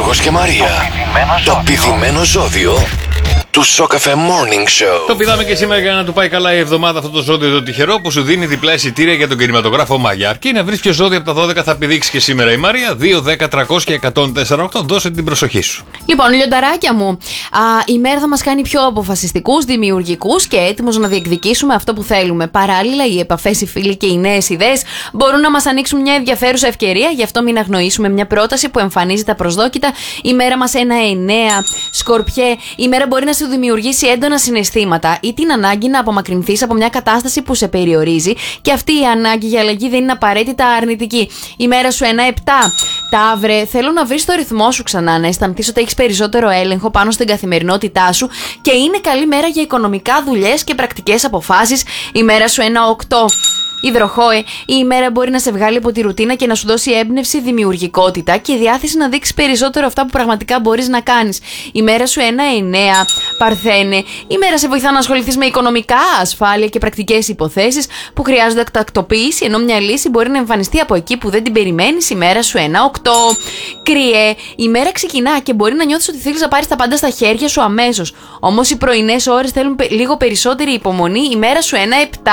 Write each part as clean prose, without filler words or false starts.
Γιώργος και Μαρία. Το πηδημένο ζώδιο του Σοκαφέ Morning Show. Το πηδάμε και σήμερα για να του πάει καλά η εβδομάδα αυτό το ζώδιο το τυχερό που σου δίνει διπλά εισιτήρια για τον κινηματογράφο Μάγια. Αρκεί να βρει ποιο ζώδιο από τα 12 θα πηδήξει και σήμερα η Μαρία. 2, 10, 300 και 104,8. Δώσε την προσοχή σου. Λοιπόν, λιονταράκια μου, η μέρα θα μας κάνει πιο αποφασιστικούς, δημιουργικούς και έτοιμους να διεκδικήσουμε αυτό που θέλουμε. Παράλληλα, οι επαφές, οι φίλοι και οι νέες ιδέες μπορούν να μας ανοίξουν μια ενδιαφέρουσα ευκαιρία. Γι' αυτό μην αγνοήσουμε μια πρόταση που εμφανίζεται απροσδόκητα. Η μέρα μας 1-9. Σκορπιέ, η μέρα μπορεί να σου δημιουργήσει έντονα συναισθήματα ή την ανάγκη να απομακρυνθείς από μια κατάσταση που σε περιορίζει, και αυτή η ανάγκη για αλλαγή δεν είναι απαραίτητα αρνητική. Η μέρα σου 1-7. Ταύρε, θέλω να βρεις το ρυθμό σου ξανά, να αισθανθείς ότι έχεις περισσότερο έλεγχο πάνω στην καθημερινότητά σου και είναι καλή μέρα για οικονομικά, δουλειές και πρακτικές αποφάσεις. Η μέρα σου 1-8. Υδροχόε, η ημέρα μπορεί να σε βγάλει από τη ρουτίνα και να σου δώσει έμπνευση, δημιουργικότητα και διάθεση να δείξεις περισσότερο αυτά που πραγματικά μπορείς να κάνεις. Η μέρα σου 1-9. Παρθένε, η μέρα σε βοηθά να ασχοληθείς με οικονομικά, ασφάλεια και πρακτικές υποθέσεις που χρειάζονται τακτοποίηση, ενώ μια λύση μπορεί να εμφανιστεί από εκεί που δεν την περιμένεις. Η μέρα σου 1-8. Κρυέ, η μέρα ξεκινά και μπορεί να νιώθεις ότι θέλεις να πάρεις τα πάντα στα χέρια σου αμέσως. Όμως οι πρωινές ώρες θέλουν λίγο περισσότερη υπομονή. Η μέρα σου 1-7.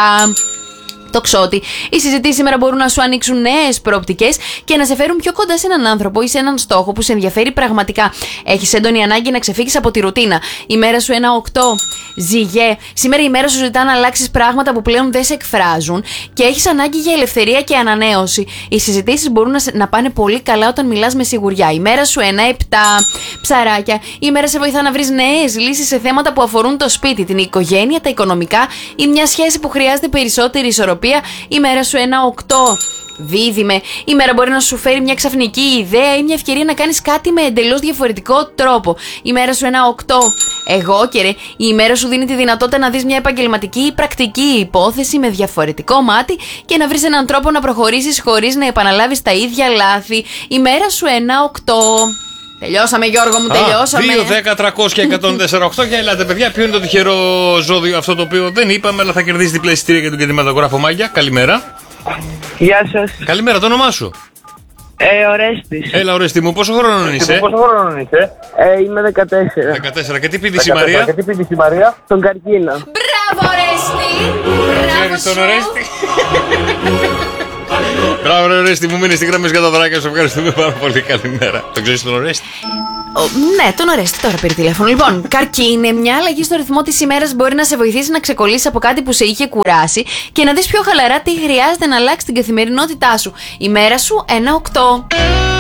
Τοξότη, οι συζητήσεις σήμερα μπορούν να σου ανοίξουν νέες προοπτικές και να σε φέρουν πιο κοντά σε έναν άνθρωπο ή σε έναν στόχο που σε ενδιαφέρει πραγματικά. Έχεις έντονη ανάγκη να ξεφύγεις από τη ρουτίνα. Η μέρα σου 1-8. Ζυγέ, σήμερα η μέρα σου ζητά να αλλάξεις πράγματα που πλέον δεν σε εκφράζουν και έχεις ανάγκη για ελευθερία και ανανέωση. Οι συζητήσεις μπορούν να πάνε πολύ καλά όταν μιλάς με σιγουριά. Η μέρα σου 1-7. Ψαράκια, η μέρα σε βοηθά να βρεις νέες λύσεις σε θέματα που αφορούν το σπίτι, την οικογένεια, τα οικονομικά ή μια σχέση που χρειάζεται περισσότερη ισορροπία. Η μέρα σου 1-8. Δίδυμε, η μέρα μπορεί να σου φέρει μια ξαφνική ιδέα ή μια ευκαιρία να κάνεις κάτι με εντελώς διαφορετικό τρόπο. Η μέρα σου 1-8. Εγώ και ρε, η ημέρα σου δίνει τη δυνατότητα να δεις μια επαγγελματική ή πρακτική υπόθεση με διαφορετικό μάτι και να βρεις έναν τρόπο να προχωρήσεις χωρίς να επαναλάβεις τα ίδια λάθη. Η μέρα σου 1-8. Τελειώσαμε, Γιώργο μου, τελειώσαμε. 2, 10, 300 και 104,8. Για ελάτε, παιδιά, ποιο είναι το τυχερό ζώδιο αυτό το οποίο δεν είπαμε, αλλά θα κερδίσει διπλά εισιτήρια για τον κινηματογράφο Μάγια. Καλημέρα. Γεια σας. Καλημέρα, το όνομά σου? Ορέστης. Έλα, Ορέστη μου, πόσο χρόνο είσαι? Είμαι 14. 14. Και τι πήδησε η Μαρία? Τον καρκίνο. Μπράβο, Ορέστη! Ξέρεις τον Ορέστη? Μπράβο, Ορέστη μου, μείνε στη γραμμή για τα δράκια σου. Ευχαριστούμε πάρα πολύ. Καλημέρα. Τον ξέρεις τον Ορέστη? Ναι, τον Ορέστη τώρα πήρε τηλέφωνο. Λοιπόν, καρκίνε, μια αλλαγή στο ρυθμό της ημέρας μπορεί να σε βοηθήσει να ξεκολλήσεις από κάτι που σε είχε κουράσει και να δεις πιο χαλαρά τι χρειάζεται να αλλάξει την καθημερινότητά σου. Η μέρα σου 1-8.